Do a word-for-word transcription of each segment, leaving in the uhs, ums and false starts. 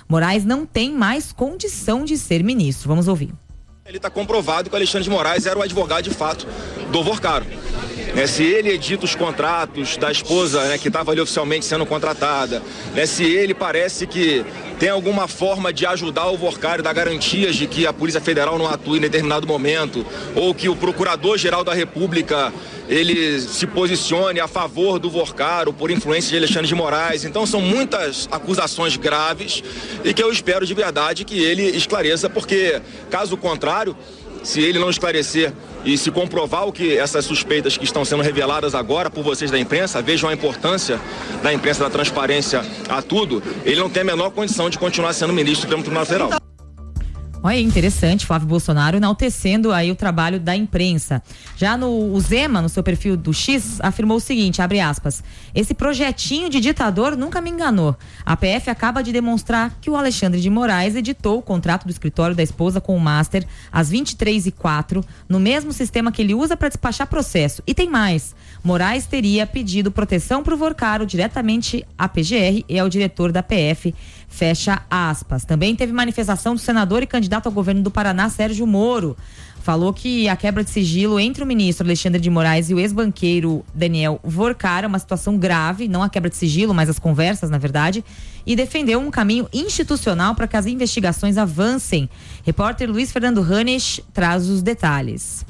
Moraes não tem mais condição de ser ministro. Vamos ouvir. Ele está comprovado que o Alexandre de Moraes era o advogado de fato do Vorcaro. Né, se ele edita os contratos da esposa, né, que estava ali oficialmente sendo contratada, né, se ele parece que tem alguma forma de ajudar o Vorcaro, dar garantias de que a Polícia Federal não atue em determinado momento, ou que o Procurador-Geral da República ele se posicione a favor do Vorcaro por influência de Alexandre de Moraes. Então são muitas acusações graves e que eu espero de verdade que ele esclareça, porque caso contrário, se ele não esclarecer e se comprovar o que essas suspeitas que estão sendo reveladas agora por vocês da imprensa, vejam a importância da imprensa, da transparência a tudo, ele não tem a menor condição de continuar sendo ministro do Supremo Tribunal Federal. Olha, interessante, Flávio Bolsonaro enaltecendo aí o trabalho da imprensa. Já no o Zema, no seu perfil do X, afirmou o seguinte, abre aspas, esse projetinho de ditador nunca me enganou. A P F acaba de demonstrar que o Alexandre de Moraes editou o contrato do escritório da esposa com o Master às vinte e três e quatro, no mesmo sistema que ele usa para despachar processo. E tem mais, Moraes teria pedido proteção para o Vorcaro diretamente à P G R e ao diretor da P F, fecha aspas. Também teve manifestação do senador e candidato ao governo do Paraná, Sérgio Moro. Falou que a quebra de sigilo entre o ministro Alexandre de Moraes e o ex-banqueiro Daniel Vorcaro é uma situação grave, não a quebra de sigilo, mas as conversas, na verdade, e defendeu um caminho institucional para que as investigações avancem. Repórter Luiz Fernando Hanes traz os detalhes.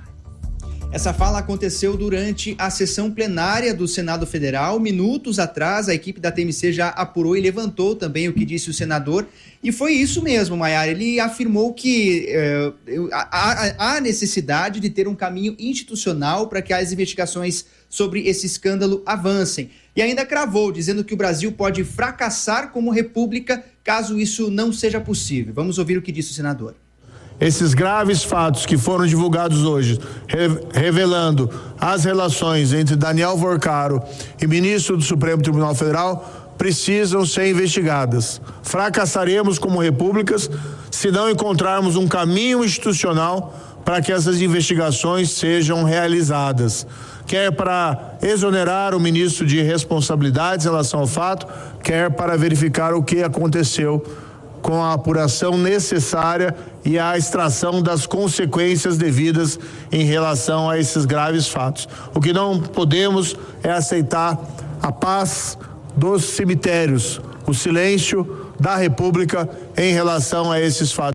Essa fala aconteceu durante a sessão plenária do Senado Federal. Minutos atrás, a equipe da T M C já apurou e levantou também o que disse o senador. E foi isso mesmo, Maiara. Ele afirmou que eh, há, há necessidade de ter um caminho institucional para que as investigações sobre esse escândalo avancem. E ainda cravou, dizendo que o Brasil pode fracassar como república caso isso não seja possível. Vamos ouvir o que disse o senador. Esses graves fatos que foram divulgados hoje, revelando as relações entre Daniel Vorcaro e ministro do Supremo Tribunal Federal, precisam ser investigadas. Fracassaremos como repúblicas se não encontrarmos um caminho institucional para que essas investigações sejam realizadas. Quer para exonerar o ministro de responsabilidades em relação ao fato, quer para verificar o que aconteceu com a apuração necessária e a extração das consequências devidas em relação a esses graves fatos. O que não podemos é aceitar a paz dos cemitérios, o silêncio da República em relação a esses fatos.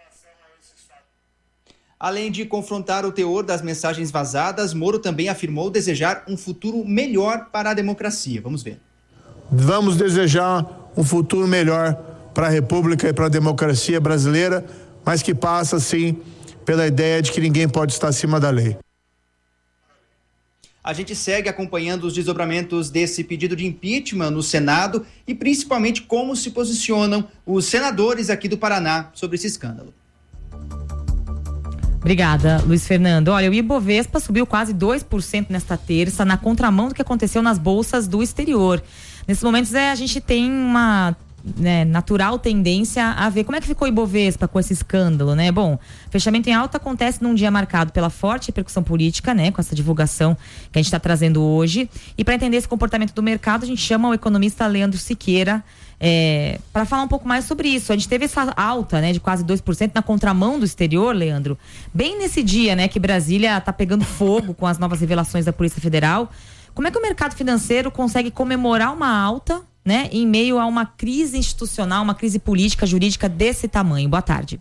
Além de confrontar o teor das mensagens vazadas, Moro também afirmou desejar um futuro melhor para a democracia. Vamos ver. Vamos desejar um futuro melhor para a República e para a democracia brasileira, mas que passa, sim, pela ideia de que ninguém pode estar acima da lei. A gente segue acompanhando os desdobramentos desse pedido de impeachment no Senado e principalmente como se posicionam os senadores aqui do Paraná sobre esse escândalo. Obrigada, Luiz Fernando. Olha, o Ibovespa subiu quase dois por cento nesta terça, na contramão do que aconteceu nas bolsas do exterior. Nesses momentos, é, a gente tem uma... Né, natural tendência a ver como é que ficou o Ibovespa com esse escândalo, né? Bom, fechamento em alta acontece num dia marcado pela forte repercussão política, né? Com essa divulgação que a gente está trazendo hoje. E para entender esse comportamento do mercado, a gente chama o economista Leandro Siqueira é, para falar um pouco mais sobre isso. A gente teve essa alta, né, de quase dois por cento na contramão do exterior, Leandro, bem nesse dia, né, que Brasília está pegando fogo com as novas revelações da Polícia Federal. Como é que o mercado financeiro consegue comemorar uma alta, né, em meio a uma crise institucional, uma crise política, jurídica desse tamanho? Boa tarde.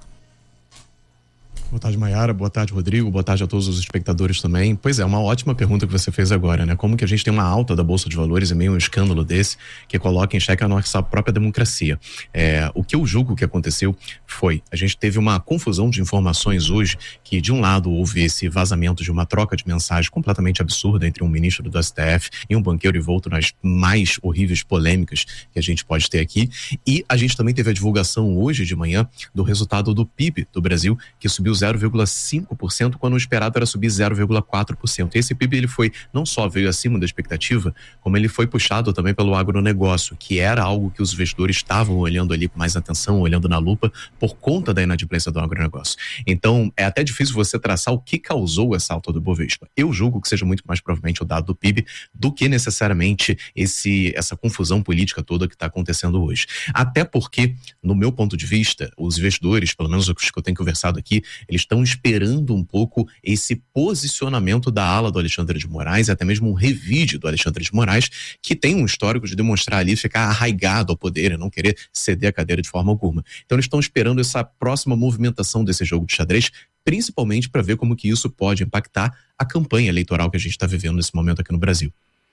Boa tarde, Maiara. Boa tarde, Rodrigo. Boa tarde a todos os espectadores também. Pois é, uma ótima pergunta que você fez agora, né? Como que a gente tem uma alta da Bolsa de Valores em meio a um escândalo desse que coloca em xeque a nossa própria democracia. É, o que eu julgo que aconteceu foi, a gente teve uma confusão de informações hoje, que de um lado houve esse vazamento de uma troca de mensagem completamente absurda entre um ministro do S T F e um banqueiro envolto nas mais horríveis polêmicas que a gente pode ter aqui, e a gente também teve a divulgação hoje de manhã do resultado do P I B do Brasil, que subiu zero zero vírgula cinco por cento, quando o esperado era subir zero vírgula quatro por cento. Esse P I B, ele foi, não só veio acima da expectativa, como ele foi puxado também pelo agronegócio, que era algo que os investidores estavam olhando ali com mais atenção, olhando na lupa, por conta da inadimplência do agronegócio. Então, é até difícil você traçar o que causou essa alta do Bovespa. Eu julgo que seja muito mais provavelmente o dado do P I B do que necessariamente esse, essa confusão política toda que está acontecendo hoje. Até porque, no meu ponto de vista, os investidores, pelo menos os que eu tenho conversado aqui, eles estão esperando um pouco esse posicionamento da ala do Alexandre de Moraes, até mesmo um revide do Alexandre de Moraes, que tem um histórico de demonstrar ali, ficar arraigado ao poder e não querer ceder a cadeira de forma alguma. Então eles estão esperando essa próxima movimentação desse jogo de xadrez, principalmente para ver como que isso pode impactar a campanha eleitoral que a gente está vivendo nesse momento aqui no Brasil.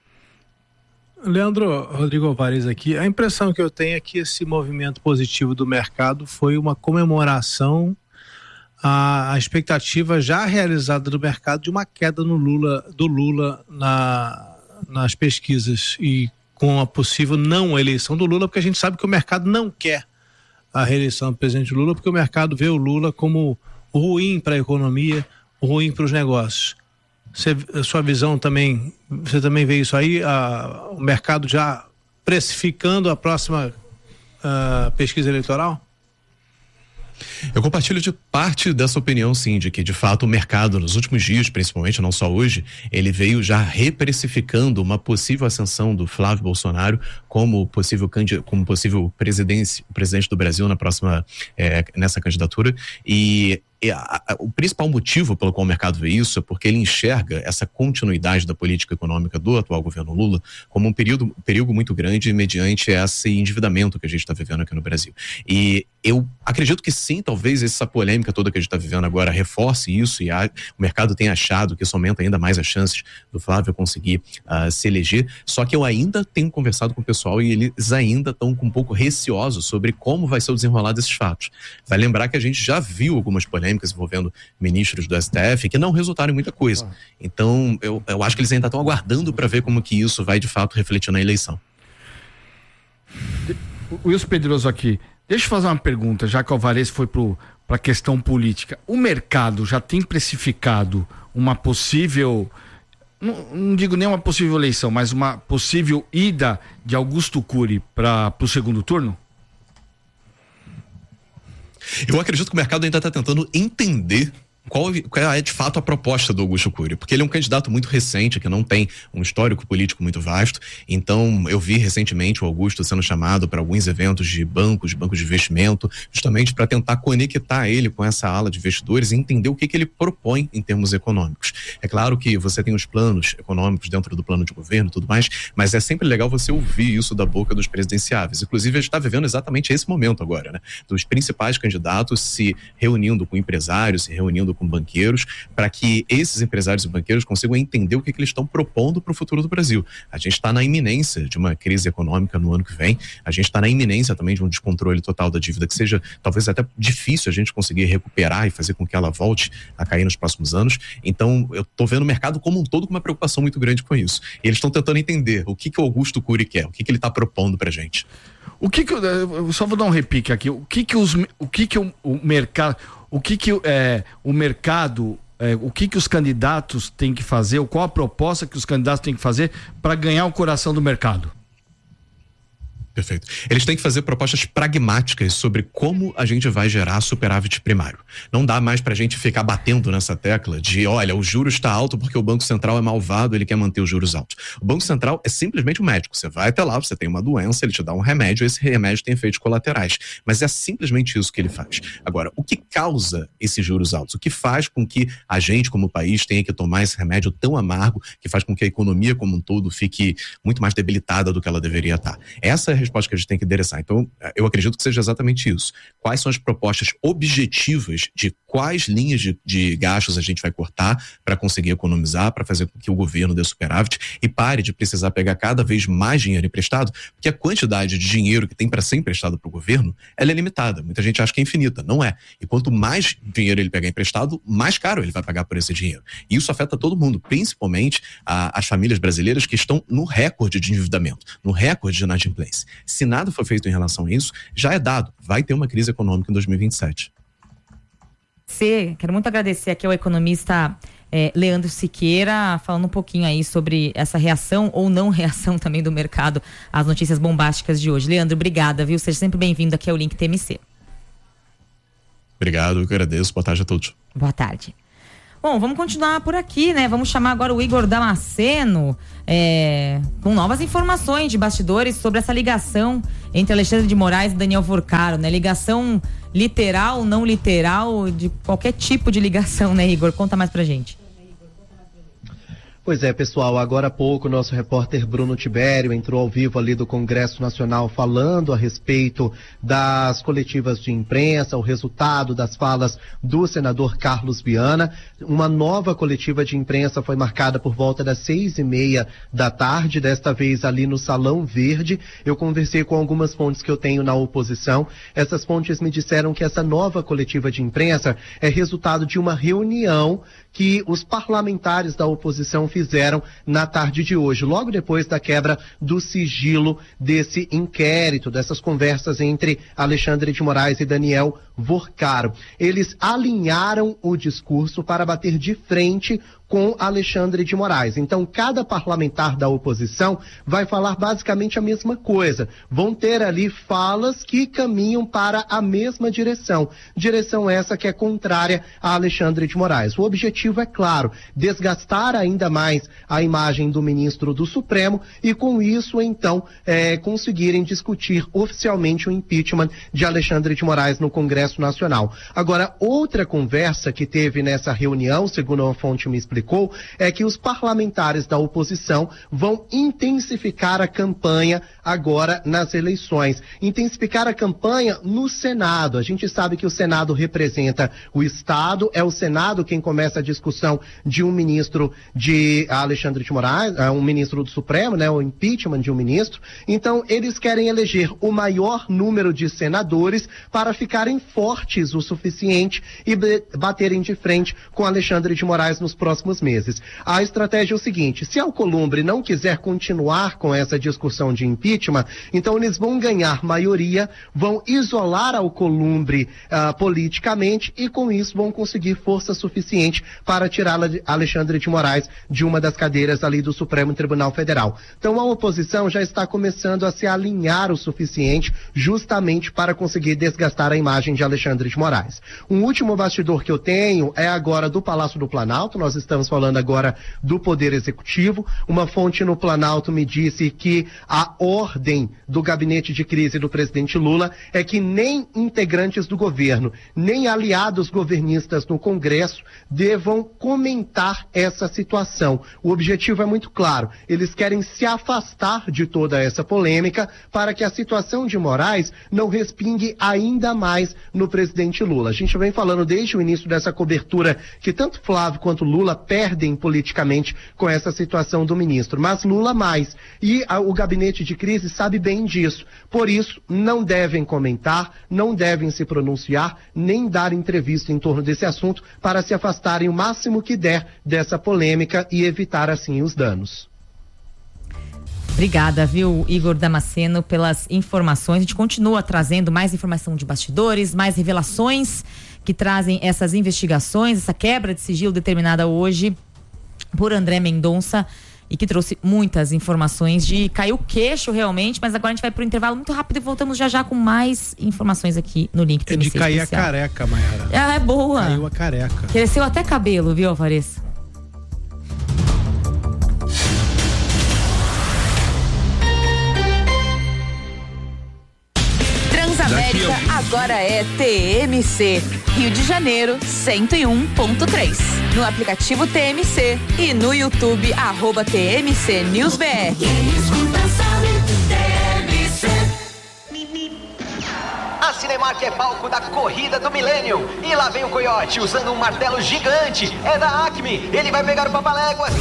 Leandro, Rodrigo Alvarez aqui. A impressão que eu tenho é que esse movimento positivo do mercado foi uma comemoração à, à expectativa já realizada do mercado de uma queda no Lula, do Lula na, nas pesquisas e com a possível não eleição do Lula, porque a gente sabe que o mercado não quer a reeleição do presidente Lula, porque o mercado vê o Lula como ruim para a economia, ruim para os negócios. Você, a sua visão também, você também vê isso aí, a, o mercado já precificando a próxima a pesquisa eleitoral? Eu compartilho de parte dessa opinião, sim, de que de fato o mercado nos últimos dias, principalmente, não só hoje, ele veio já reprecificando uma possível ascensão do Flávio Bolsonaro como possível, como possível presidente, presidente do Brasil na próxima, é, nessa candidatura. E E a, a, o principal motivo pelo qual o mercado vê isso é porque ele enxerga essa continuidade da política econômica do atual governo Lula como um período, perigo muito grande mediante esse endividamento que a gente está vivendo aqui no Brasil. E eu acredito que sim, talvez essa polêmica toda que a gente está vivendo agora reforce isso e a, o mercado tenha achado que isso aumenta ainda mais as chances do Flávio conseguir uh, se eleger. Só que eu ainda tenho conversado com o pessoal e eles ainda estão um pouco receosos sobre como vai ser o desenrolar desses fatos. Vai lembrar que a gente já viu algumas polêmicas envolvendo ministros do S T F que não resultaram em muita coisa. Então, eu, eu acho que eles ainda estão aguardando para ver como que isso vai de fato refletir na eleição. O Wilson Pedroso aqui. Deixa eu fazer uma pergunta, já que o Alvarez foi para a questão política. O mercado já tem precificado uma possível, não, não digo nem uma possível eleição, mas uma possível ida de Augusto Cury para o segundo turno? Eu acredito que o mercado ainda está tentando entender qual, qual é de fato a proposta do Augusto Cury, porque ele é um candidato muito recente, que não tem um histórico político muito vasto. Então eu vi recentemente o Augusto sendo chamado para alguns eventos de bancos, de bancos de investimento, justamente para tentar conectar ele com essa ala de investidores e entender o que, que ele propõe em termos econômicos. É claro que você tem os planos econômicos dentro do plano de governo e tudo mais, mas é sempre legal você ouvir isso da boca dos presidenciáveis. Inclusive a gente está vivendo exatamente esse momento agora, né? Dos principais candidatos se reunindo com empresários, se reunindo com banqueiros, para que esses empresários e banqueiros consigam entender o que, que eles estão propondo para o futuro do Brasil. A gente está na iminência de uma crise econômica no ano que vem, a gente está na iminência também de um descontrole total da dívida, que seja talvez até difícil a gente conseguir recuperar e fazer com que ela volte a cair nos próximos anos. Então eu estou vendo o mercado como um todo com uma preocupação muito grande com isso. E eles estão tentando entender o que, que o Augusto Cury quer, o que, que ele está propondo para a gente. O que que eu, eu só vou dar um repique aqui, o que que os, o que que o, o mercado, o que que é, o mercado, é, o que que os candidatos têm que fazer, ou qual a proposta que os candidatos têm que fazer para ganhar o coração do mercado? Perfeito. Eles têm que fazer propostas pragmáticas sobre como a gente vai gerar superávit primário. Não dá mais pra gente ficar batendo nessa tecla de, olha, o juro está alto porque o Banco Central é malvado, ele quer manter os juros altos. O Banco Central é simplesmente um médico. Você vai até lá, você tem uma doença, ele te dá um remédio, esse remédio tem efeitos colaterais. Mas é simplesmente isso que ele faz. Agora, o que causa esses juros altos? O que faz com que a gente, como país, tenha que tomar esse remédio tão amargo, que faz com que a economia como um todo fique muito mais debilitada do que ela deveria estar? Essa é a resposta que a gente tem que endereçar. Então, eu acredito que seja exatamente isso. Quais são as propostas objetivas de quais linhas de, de gastos a gente vai cortar para conseguir economizar, para fazer com que o governo dê superávit e pare de precisar pegar cada vez mais dinheiro emprestado, porque a quantidade de dinheiro que tem para ser emprestado para o governo, ela é limitada. Muita gente acha que é infinita. Não é. E quanto mais dinheiro ele pegar emprestado, mais caro ele vai pagar por esse dinheiro. E isso afeta todo mundo, principalmente a, as famílias brasileiras que estão no recorde de endividamento, no recorde de inadimplência. Se nada for feito em relação a isso, já é dado. Vai ter uma crise econômica em dois mil e vinte e sete. agradecer, quero muito agradecer aqui ao economista é, Leandro Siqueira, falando um pouquinho aí sobre essa reação ou não reação também do mercado às notícias bombásticas de hoje. Leandro, obrigada, viu? Seja sempre bem-vindo aqui ao Link T M C. Obrigado, eu que agradeço. Boa tarde a todos. Boa tarde. Bom, vamos continuar por aqui, né? Vamos chamar agora o Igor Damasceno é, com novas informações de bastidores sobre essa ligação entre Alexandre de Moraes e Daniel Vorcaro, né? Ligação literal, não literal, de qualquer tipo de ligação, né, Igor? Conta mais pra gente. Pois é, pessoal, agora há pouco o nosso repórter Bruno Tibério entrou ao vivo ali do Congresso Nacional falando a respeito das coletivas de imprensa, o resultado das falas do senador Carlos Viana. Uma nova coletiva de imprensa foi marcada por volta das seis e meia da tarde, desta vez ali no Salão Verde. Eu conversei com algumas fontes que eu tenho na oposição. Essas fontes me disseram que essa nova coletiva de imprensa é resultado de uma reunião que os parlamentares da oposição fizeram na tarde de hoje, logo depois da quebra do sigilo desse inquérito, dessas conversas entre Alexandre de Moraes e Daniel Vorcaro. Eles alinharam o discurso para bater de frente com Alexandre de Moraes. Então, cada parlamentar da oposição vai falar basicamente a mesma coisa. Vão ter ali falas que caminham para a mesma direção. Direção essa que é contrária a Alexandre de Moraes. O objetivo é claro, desgastar ainda mais a imagem do ministro do Supremo e, com isso, então, é, conseguirem discutir oficialmente o impeachment de Alexandre de Moraes no Congresso Nacional. Agora, outra conversa que teve nessa reunião, segundo uma fonte me explicou, é que os parlamentares da oposição vão intensificar a campanha agora nas eleições. Intensificar a campanha no Senado. A gente sabe que o Senado representa o Estado, é o Senado quem começa a discussão de um ministro de Alexandre de Moraes, um ministro do Supremo, né, o impeachment de um ministro. Então, eles querem eleger o maior número de senadores para ficarem fortes o suficiente e baterem de frente com Alexandre de Moraes nos próximos meses. A estratégia é o seguinte: se Alcolumbre não quiser continuar com essa discussão de impeachment, então eles vão ganhar maioria, vão isolar Alcolumbre uh, politicamente e com isso vão conseguir força suficiente para tirar Alexandre de Moraes de uma das cadeiras ali do Supremo Tribunal Federal. Então a oposição já está começando a se alinhar o suficiente justamente para conseguir desgastar a imagem de Alexandre de Moraes. Um último bastidor que eu tenho é agora do Palácio do Planalto. Nós estamos falando agora do Poder Executivo. Uma fonte no Planalto me disse que a ordem do gabinete de crise do presidente Lula é que nem integrantes do governo, nem aliados governistas no Congresso devam comentar essa situação. O objetivo é muito claro: eles querem se afastar de toda essa polêmica para que a situação de Moraes não respingue ainda mais no presidente Lula. A gente vem falando desde o início dessa cobertura que tanto Flávio quanto Lula perdem politicamente com essa situação do ministro, mas Lula mais. E a, o gabinete de crise sabe bem disso. Por isso, não devem comentar, não devem se pronunciar, nem dar entrevista em torno desse assunto para se afastarem o máximo que der dessa polêmica e evitar assim os danos. Obrigada, viu, Igor Damasceno, pelas informações. A gente continua trazendo mais informação de bastidores, mais revelações que trazem essas investigações, essa quebra de sigilo determinada hoje por André Mendonça e que trouxe muitas informações de caiu o queixo realmente, mas agora a gente vai para o intervalo muito rápido e voltamos já já com mais informações aqui no Link T M C. É de cair especial. A careca, Mayara. Ah, é boa. Caiu a careca. Cresceu até cabelo, viu, Alvarez? Transamérica agora é T M C, Rio de Janeiro cento e um ponto três. No aplicativo T M C e no YouTube, arroba T M C News B R. A Cinemark é palco da corrida do Millennium. E lá vem o Coyote usando um martelo gigante. É da Acme. Ele vai pegar o Papaléguas.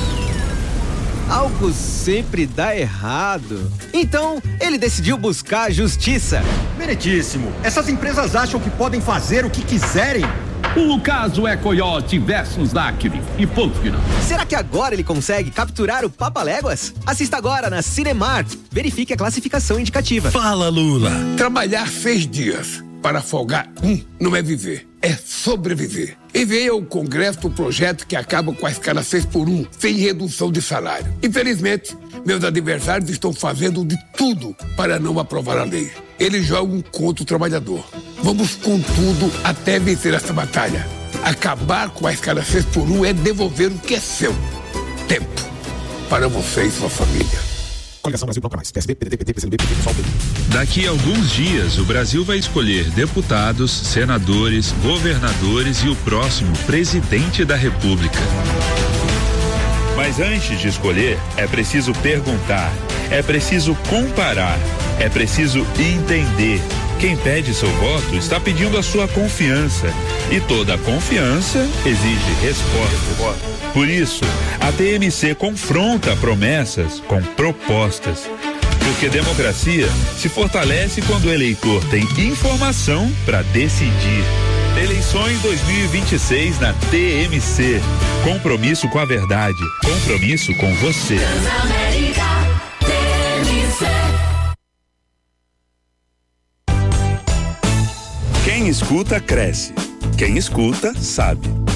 Algo sempre dá errado. Então, ele decidiu buscar a justiça. Meritíssimo. Essas empresas acham que podem fazer o que quiserem. O caso é Coyote versus Acme e ponto final. Será que agora ele consegue capturar o Papaléguas? Assista agora na Cinemark. Verifique a classificação indicativa. Fala, Lula. Trabalhar seis dias para folgar um não é viver. é sobreviver. Enviei ao Congresso o projeto que acaba com a escala seis por um, sem redução de salário. Infelizmente, meus adversários estão fazendo de tudo para não aprovar a lei. Eles jogam contra o trabalhador. Vamos com tudo até vencer essa batalha. Acabar com a escala seis por um é devolver o que é seu. Tempo para você e sua família. Coligação Brasil Bloco Mais, P S D, P D T, P T, P C do B, P T, P T. Daqui a alguns dias, o Brasil vai escolher deputados, senadores, governadores e o próximo presidente da República. Mas antes de escolher, é preciso perguntar, é preciso comparar, é preciso entender. Quem pede seu voto está pedindo a sua confiança. E toda confiança exige resposta. Por isso, a T M C confronta promessas com propostas. Porque democracia se fortalece quando o eleitor tem informação para decidir. Eleições dois mil e vinte e seis na T M C. Compromisso com a verdade. Compromisso com você. Quem escuta, cresce. Quem escuta, sabe.